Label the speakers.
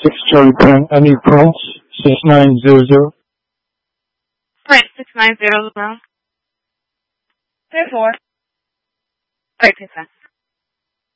Speaker 1: 6 Charlie Print, any Prince, 6900.
Speaker 2: Print 690 as well. 4. 13 cents.